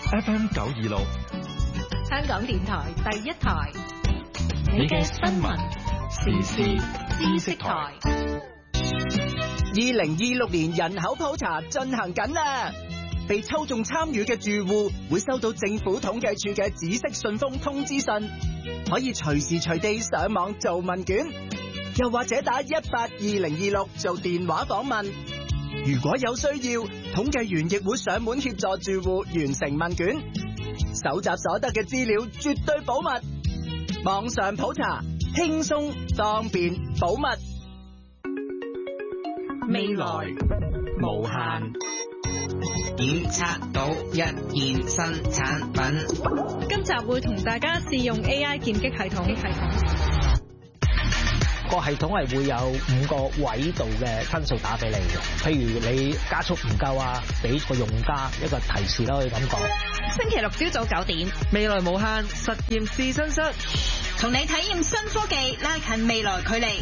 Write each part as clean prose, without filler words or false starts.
FM 926， 香港電台第一台，你嘅新聞時事知識台。 2026年人口普查進行緊啦，被抽中參與嘅住戶會收到政府統計處嘅紫色信封通知信，可以隨時隨地上網做問卷，又或者打182-026做電話訪問。如果有需要，統計員亦會上門協助住戶完成問卷，搜集所得嘅資料絕對保密。網上普查，輕鬆方便保密。 未來無限， 檢測到一件新產品。 今集會同大家試用 AI 劍擊系統。 個系統係會有5個緯度嘅分數打俾你嘅，譬如你加速唔夠啊，俾個用家一個提示啦，可以咁講。 星期六朝早9點， 未來無限實驗試新室， 同你體驗新科技，拉近未來距離。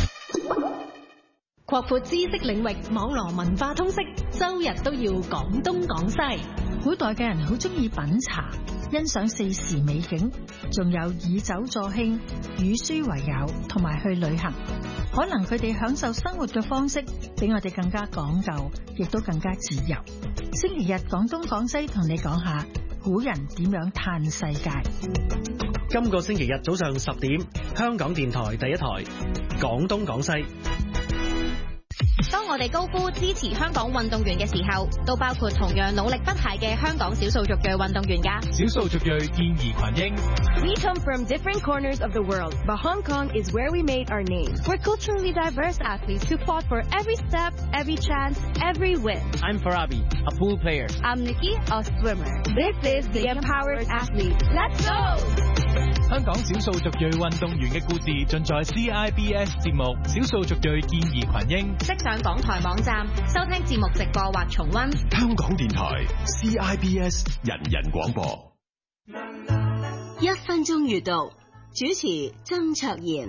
擴闊知識領域，網絡文化通識，周日都要講東講西。 古代嘅人好中意品茶，欣賞四時美景，仲有以酒助興、與書為友，同埋去旅行。可能佢哋享受生活嘅方式比我哋更加講究，亦都更加自由。星期日講東講西，同你講下古人點樣嘆世界。 今個星期日早上10點，香港電台第一台講東講西。 當我哋高呼支持香港運動員嘅時候，都包括同樣努力不懈嘅香港少數族裔運動員㗎。 少數族裔見義群英。 We come from different corners of the world, but Hong Kong is where we made our name. We're culturally diverse athletes who fought for every step, every chance, every win. I'm Farabi, a pool player. I'm Nikki, a swimmer. This is the Empowered Athlete. Let's go! 香港少數族裔運動員嘅故事盡在 CIBS 節目《少數族裔見義群英》。 即上港台網站收聽節目直播或重溫。 香港電台 CIBS 人人廣播。 1分鐘閱讀，主持曾卓賢。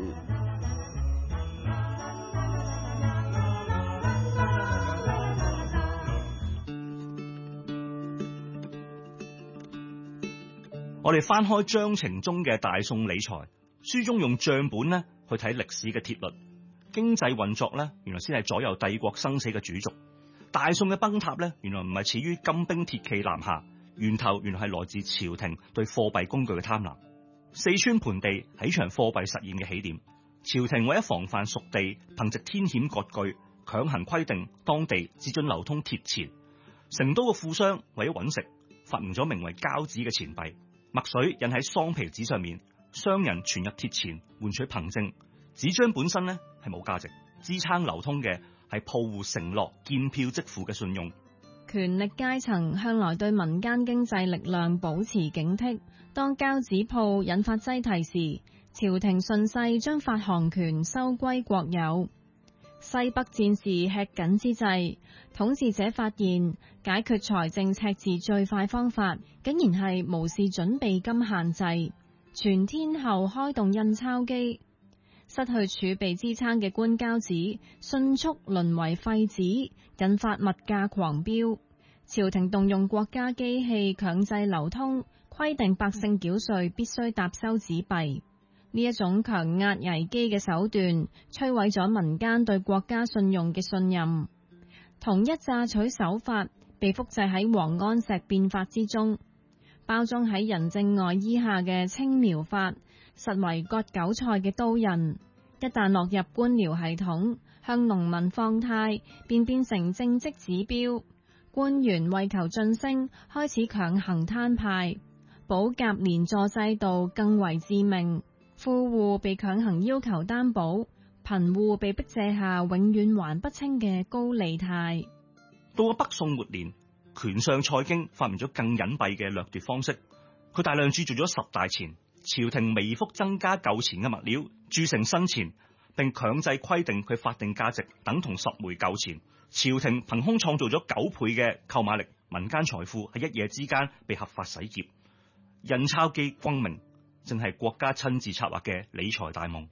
我哋翻開章程中嘅大宋理財，書中用賬本咧去睇歷史嘅鐵律，經濟運作咧原來先係左右帝國生死嘅主軸。大宋嘅崩塌咧原來唔係始於金兵鐵騎南下，源頭原來係來自朝廷對貨幣工具嘅貪婪。四川盆地係呢場貨幣實驗嘅起點，朝廷為咗防範屬地，憑藉天險割據，強行規定當地只准流通鐵錢。成都嘅富商為咗揾食，發明咗名為交子嘅錢幣。墨水印喺桑皮紙上面，商人存入鐵錢換取憑證。紙張本身咧係冇價值，支撐流通嘅係鋪戶承諾見票即付嘅信用。 權力階層向來對民間經濟力量保持警惕。當交子鋪引發擠提時，朝廷順勢將發行權收歸國有。西北戰事吃緊之際，統治者發現解決財政赤字最快方法，竟然係無視準備金限制，全天候開動印鈔機。失去儲備支撐嘅官交紙迅速淪為廢紙，引發物價狂飆。朝廷動用國家機器強制流通，規定百姓繳稅必須搭收紙幣。呢一種強壓危機嘅手段，摧毀咗民間對國家信用嘅信任。同一榨取手法被複製喺王安石變法之中，包裝喺仁政外衣下嘅青苗法，實為割韭菜嘅刀刃。一旦落入官僚系統，向農民放貸便變成政績指標。官員為求晉升，開始強行攤派。保甲連坐制度更為致命。富戶被強行要求擔保，貧戶被逼借下永遠還不清嘅高利貸。 到咗北宋末年，權相蔡京發明咗更隱蔽嘅掠奪方式，佢大量鑄造咗10大錢，朝廷微幅增加舊錢嘅物料，鑄成新錢，並強制規定佢法定價值等同10枚舊錢。朝廷憑空創造咗9倍嘅購買力，民間財富喺一夜之間被合法洗劫。印鈔機轟鳴，正係國家親自策劃嘅理財大夢。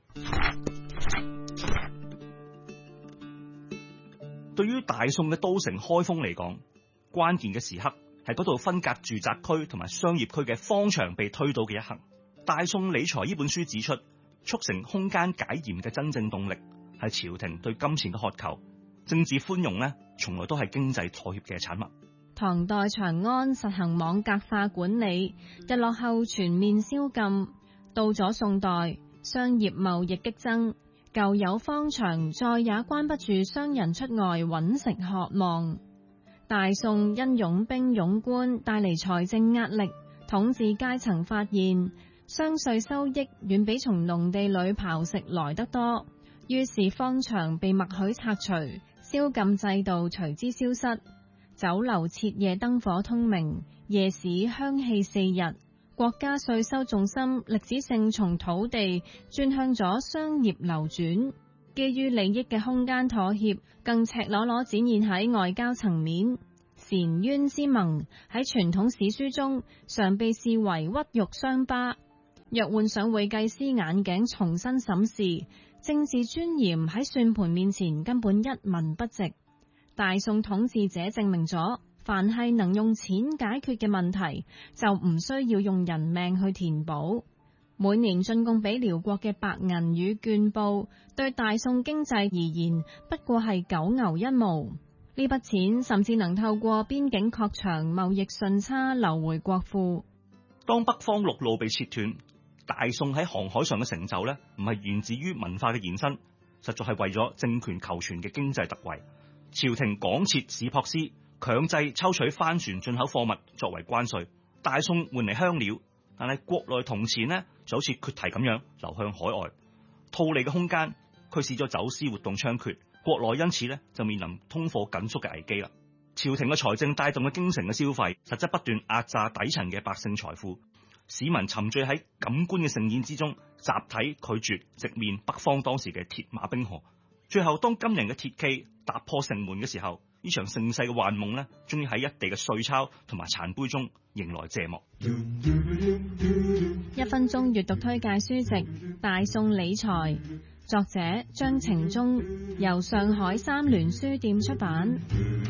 對於大宋嘅都城開封嚟講，關鍵嘅時刻係嗰度分隔住宅區同埋商業區嘅方牆被推倒嘅一刻。大宋理財呢本書指出，促成空間解嚴嘅真正動力係朝廷對金錢嘅渴求，政治寬容呢，從來都係經濟妥協嘅產物。 唐代長安實行網格化管理，日落後全面宵禁。到咗宋代，商業貿易激增，舊有方場再也關不住商人出外揾食渴望。大宋因擁兵擁官帶嚟財政壓力，統治階層發現商稅收益遠比從農地裏刨食來得多，於是方場被默許拆除，宵禁制度隨之消失。酒樓徹夜燈火通明，夜市香氣四日。國家稅收重心歷史性從土地轉向咗商業流轉，基於利益嘅空間妥協更赤裸裸展現喺外交層面。澶淵之盟喺傳統史書中常被視為屈辱傷疤，若換上會計師眼鏡重新審視，政治尊嚴喺算盤面前根本一文不值。大宋統治者證明咗，凡係能用錢解決嘅問題，就唔需要用人命去填補。每年進貢俾遼國嘅白銀與絹布，對大宋經濟而言不過係九牛一毛。呢筆錢甚至能透過邊境擴張、貿易順差流回國庫。 當北方陸路被切斷，大宋喺航海上嘅成就呢，唔係源自於文化嘅延伸，實在係為咗政權求存嘅經濟特惠。朝廷廣設市舶司，強制抽取帆船進口貨物作為關稅。大宋換嚟香料，但係國內銅錢呢就好似缺堤咁樣流向海外，套利嘅空間驅使咗走私活動猖獗，國內因此呢就面臨通貨緊縮嘅危機啦。朝廷嘅財政帶動嘅京城嘅消費，實質不斷壓榨底層嘅百姓財富，市民沉醉喺感官嘅盛宴之中，集體拒絕直面北方當時嘅鐵馬冰河。最後當金人嘅鐵騎踏破城門嘅時候，呢場盛世嘅幻夢呢，終於喺一地嘅稅鈔同埋殘杯中迎來謝幕。 1分鐘閱讀推介書籍《大宋理財》，作者張程中，由上海三聯書店出版。